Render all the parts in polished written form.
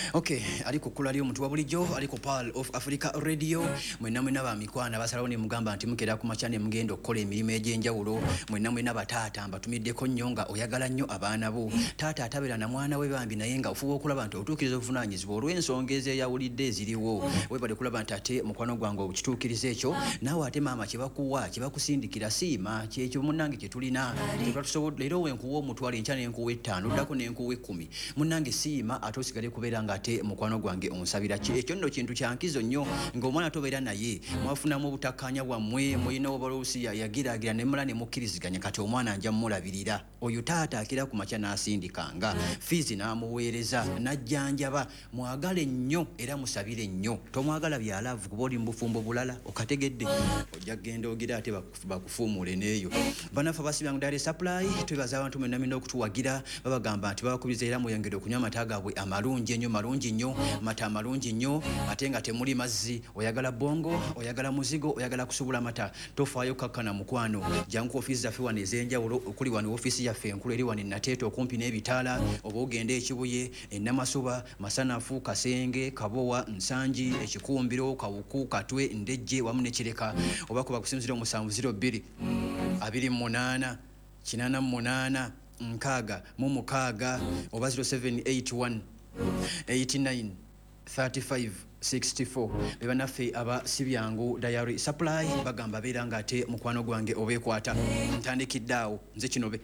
Okay, aliko kula lyo mtu wa bulijjo aliko Pearl of Africa Radio mwenna ba mikwana basalawo ne mugamba nti mukera ku machane mugendo okukola emirimu egy'enjawulo mwenna bataata mbatumiddeko nnyo nga oyagala nnyo abaana bo taata atabera na mwana we bambi naye nga ofuba okulaba nti otuukiriza obuvunaanyizibwa olw'ensonga ezeyawulidde eziriwo webale kulaba nti ate mukwano gwange okituukiriza ekyo naawe ate maama kyebakuwa kyebakusindikira siima kyekyo munnange kye tulina leero wenkuwa omutwalo enkya nenkuwa 5 oddako nenkuwa 10 munnange siima ate osigale kubeera nga ate mukwano gwange onsabira ki ekyo nno kintu kyankizo nnyo ng'omwana tobeera naye mwafunamu obutakkanya bwammwe mulina obaloosi yagiraagira ne mmala ne mukkiriziganya kati omwana nja mmulabirira oyo taata akira ku makya n'asindikanga fiizi n'amuweereza n'ajjanjaba mwagale nnyo era musabire nnyo tomwagala byalaavu kuba oli mu bufumbo bulala okategedde ojja kgenda ogira ate bakufuumuule n'eyo banafe abasibyangu Dairy Supply twebaza abantu mwenna mulina okutuwagira babagamba nti babakubiriza era muyongere okunywa amata gaabwe amalungi ennyo malungi nnyo mata malungi nnyo ate nga temuli mazzi oyagala bongo oyagala muzigo oyagala kusubula mata tofaayo kakkana mukwano jangu ofiisi zaffe wano ez'enjawulo okuli wano ofiisi yaffe enkulu eri wano Nateete okumpi n'ebitaala oba ogenda Ekibuye Ennamasuba Masanafu Kasenge Kabowa Nsangi Ekikumbiro Kawuku Katwe Ndejje wamu ne Kireka oba kuba kusinzira 702 28 88 nkaaga mu mukaaga oba 0781 89 35 64 bebanaffe abasibyangu Dairy Supply bagamba beera nga ate mukwano gwange obeekwata ntandikidde awo nze kinobe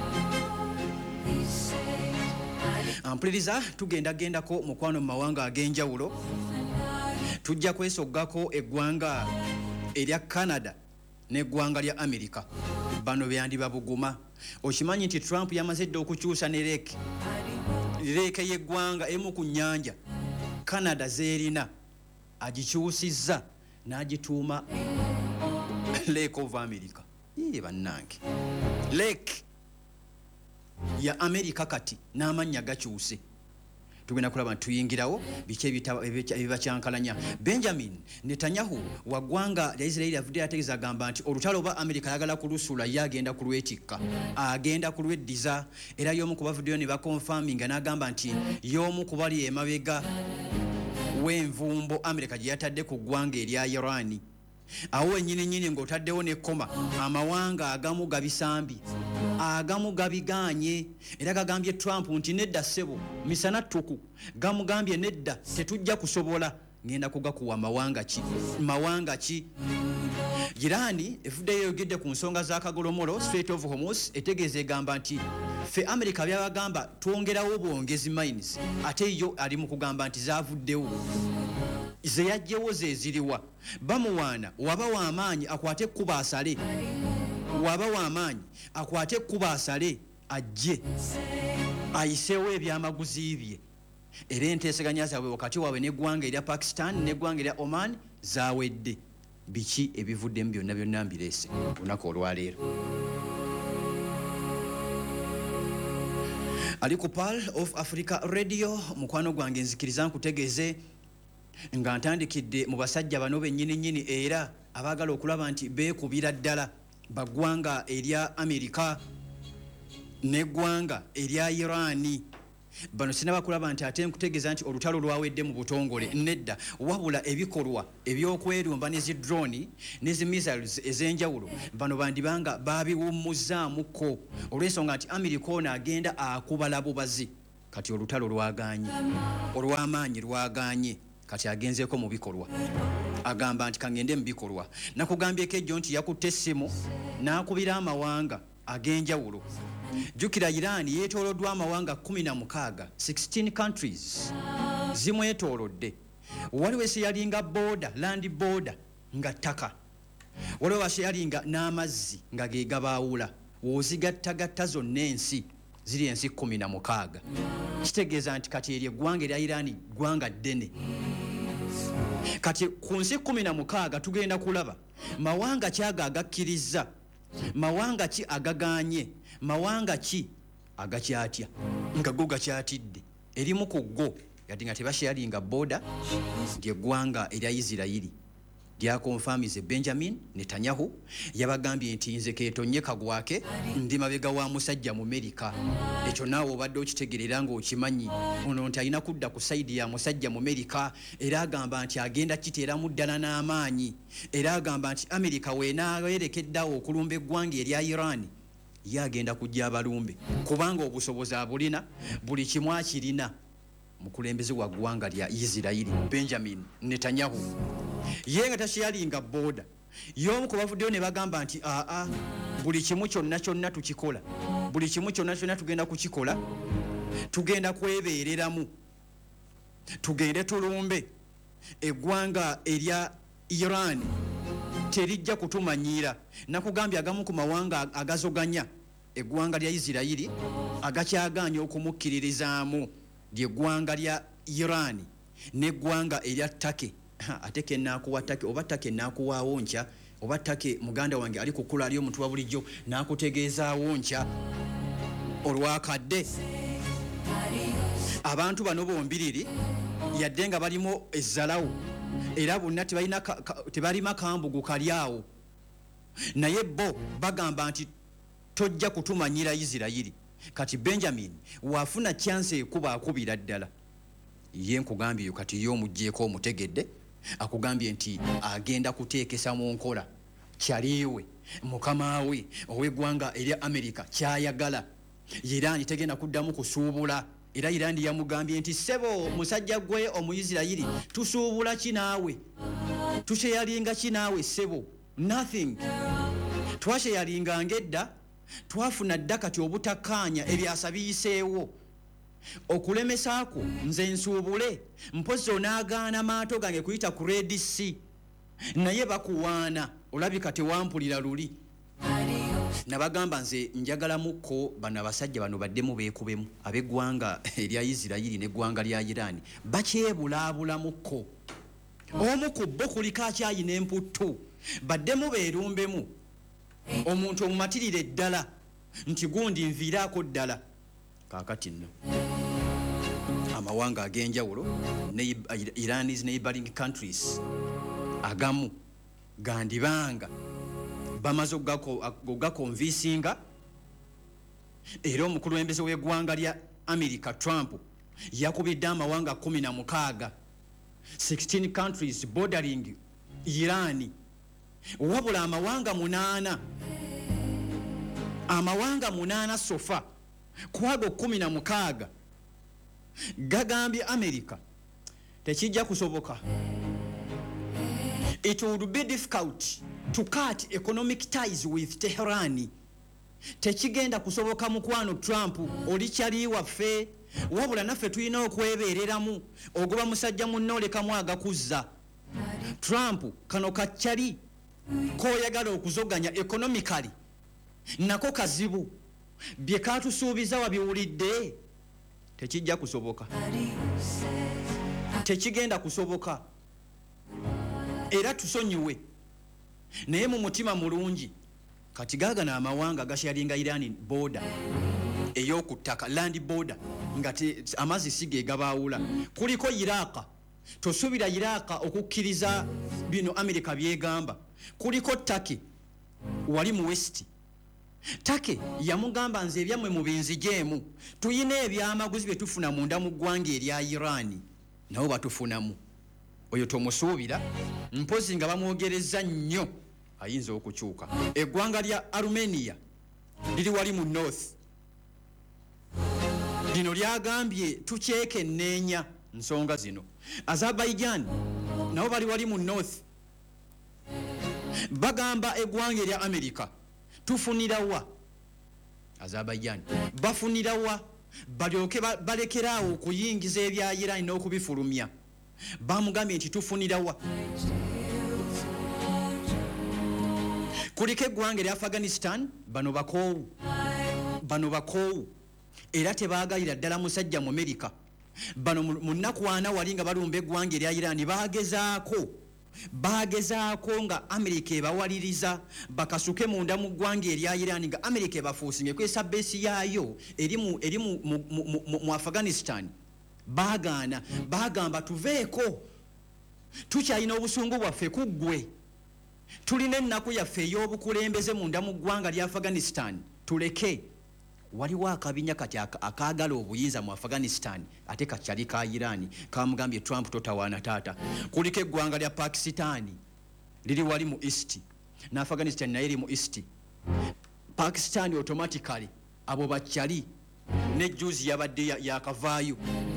ampuliriza tugendagendako mukwano mu mawanga ag'enjawulo tujja kwesoggako eggwanga erya Canada n'eggwanga lya America bano byandiba buguma okimanyi nti Trump yamaze dde okukyusa ne leeke y'eggwanga emu ku nnyanja Canada zeerina agikyusizza n'agituuma Lake of America bannange Lake ya America kati n'amannya gakyuse tugenda kulaba tuyingirawo biki ebibakyankalanya Benjamin Netanyahu wa ggwanga lya Israeli avudde ategeeza agamba nti olutalo oba America yagala kulusula ye agenda kulwetikka agenda kulweddiza era y'omu ku bavuddeyo ne bakonfaminga n'agamba nti y'omu ku bali emabega w'envumbo America gye yatadde ku ggwanga erya Iran awo ennyini ng'otaddewo n'ekkoma amawanga agamu gabisambi agamu gabiganye era gagambye Trump nti nedda ssebo misana ttuku gamugambye nedda tetujja kusobola ngenda kugakuwa mawanga ki Jirani efuddeyo yogedde ku nsonga z'akagolomolo Strait of Hormuz etegeeza egamba nti fe America byabagamba twongerawo bwongezi mines ate yo ali mu kugamba nti zaavuddewo ze yajjewo ze ziriwa bamuwaana waba w'amaanyi akwate ekkuba asale waba w'amaanyi akwate ekkuba asale ajje ayiseewo ebyamaguzi bye era enteeseganya zaabwe wakati waabwe n'eggwanga erya Pakistan n'eggwanga erya Oman zaawedde biki ebivuddemu byonna mbireese olunaku olwaleero ali ku Pearl of Africa Radio mukwano gwange nzikiriza nkutegeeze nga ntandikidde mu basajja bano bennyini era abaagala okulaba nti beekubira ddala baggwanga erya America n'eggwanga erya Irani bano sinabakulaba nti ate nkutegeeza nti olutalo lwawedde mu butongole nedda wabula ebikolwa ebyokwerumba n'ezidroni n'ezimissiles ez'enjawulo bano bandibanga babiwummuzaamuko olw'ensonga nti America ono agenda akubala bubazi kati olutalo lwaganye olw'amaanyi lwaganye kati agenzeeko mu bikolwa agamba nti kangende mu bikolwa nakugambyeko ejjo nti yakutte essimu n'akubira amawanga ag'enjawulo jjukira Iran yeetooloddwa amawanga 16 16 countries zimwetoolodde waliwo eseyalinga land border nga ttaka waliwo baseyalinga n'amazzi nga ge gabaawula woozigattagatta zonna ensi ziri ensi 16 kitegeeza nti kati eryo eggwanga erya Iran ggwanga ddene kati ku nsi 16 tugenda kulaba mawanga ki agakkiriza mawanga ki agaganye mawanga ki agakyatya nga go gakyatidde erimu ku go yadde nga tebasharinga border ly'eggwanga erya Isirayiri lyakonfamize Benjamin Netanyahu yabagambye nti nze keetonye kagwake ndi mabega wa musajja mu Amerika. Ekyo naawe obadde okitegerera ng'okimanyi. Ono nti alina kudda ku sayidi ya musajja mu Amerika era agamba nti agenda kiteeramu ddala n'amaanyi. Era agamba nti Amerika weenaayerekeddawo okulumba eggwanga erya Iran ye agenda kujja abalumbe kubanga obusobozi abulina buli kimu akirina. Mukulembeze wa ggwanga lya Isirairi Benjamin Netanyahu ye nga tashalinga boda y'omu ku bavuddeyo ne bagamba nti buli kimu kyonna tukikola, buli kimu kyonna tugenda kukikola, tugenda kwebeereramu, tugende tulumbe eggwanga erya Iran terijja kutumanyira. Nakugambye agamu ku mawanga agazoganya eggwanga lya Isirairi agakyaganya okumukkiririzaamu ly'eggwanga lya Iran n'eggwanga erya Turkey. Ate kennakuwa Turkey oba Turkey naakuwaawo nkya oba Turkey muganda wange ali kukula ali omuntu wa bulijjo naakutegeezaawo nkya olwakadde. Abantu bano bombiriri yadde nga balimu ezzalawo era bonna tebalima kambugu kalyawo naye bo bagamba nti tojja kutumanyira Isirairi. Kati Benjamin wafuna chance ekuba akubira ddala ye nkugambye yo kati yo mujjeeko omutegedde akugambye nti agenda kuteekesa mu nkola kyaliwe mukama we ow'eggwanga erya Amerika kyayagala. Iran tegenda kuddamu kusuubula era Iran yamugambye nti sebo musajja gwe Omuyisirayiri tusuubula kinaawe tusheyalinga kinaawe sebo nothing. Twasheyalinga ngedda twafuna dda kati obutakkaanya ebyasa biyiseewo okulemesaako nze nsuubule mpozi onaagaana maato gange kuyita ku Red Sea naye bakuwaana olabika tewampulira luli. Nabagamba nze njagala mukko bano abasajja bano baddemu beekubemu ab'eggwanga erya Isirairi n'eggwanga lya Iran bakyebulaabulamuko. Omu ku bo kuliko akyayina emputtu baddemu beerumbemu omuntu omumatirire ddala nti gundi nviiraako ddala. Kaakati nno amawanga ag'enjawulo Iran's neighboring countries agamu gandibanga bamaze okugakonvinsinga era omukulembeze w'eggwanga lya America Trump yakubidde amawanga 16 16 countries bordering Iran wabula amawanga 8 sofa kwago 16 gagambye America tekijja kusoboka. It would be difficult to cut economic ties with Tehran. Tekigenda kusoboka mukwano Trump oli kyali waffe wabula naffe tulina okwebeereramu ogoba musajja munno olekamu agakuzza. Trump kano kakyali koyagala okuzoganya economically nako kazibu bye katusuubiza wabiwulidde tekijja kusoboka, tekigenda kusoboka era tusonyiwe naye mu mutima mulungi kati gaagana amawanga gashalinga Iran border ey'okuttaka land border nga amazzi sige gabaawula kuliko Iraq tosuubira Iraq okukkiriza bino America byegamba kuliko Turkey wali mu west Turkey yamugamba nze ebyammwe mu binzijeemu tuyina ebyamaguzi bye tufuna munda mu ggwanga erya Iran nabo batufunamu oyo tomusuubira mpozi nga bamwogereza nnyo ayinza okukyuka. Eggwanga lya Armenia liri wali mu north lino lyagambye tukyekenneenya nsonga zino. Azerbaijan nabo bali wali mu north bagamba eggwanga erya America tufunirawa Azerbaijan bafunirawa balyoke balekeraawo okuyingiza ebya Iran n'okubifulumya bamugambye nti tufunirawa. Kuliko eggwanga erya Afghanistan bano bakoowu era tebaagalira ddala musajja mu America. Bano mu nnaku 4 wali nga balumba eggwanga erya Iran baagezaako nga America ebawaliriza bakasuke munda mu ggwanga erya Iran nga America ebafuusinge kwesa besi yaayo eri mu Afghanistan. Bagamba tuveeko tukyalina obusungu bwaffe kuggwe tulina ennaku yaffe ey'obukulembeze munda mu ggwanga lya Afghanistan tuleke waliwo akabinya kati akaagala obuyinza mu Afghanistan ate kakyali ka Iran kamugambye Trump totawaana taata kuliko eggwanga lya Pakistan liri wali mu east na Afghanistan naye eri mu east Pakistan automatically abo bakyali ne juzi yabadde yakavaayo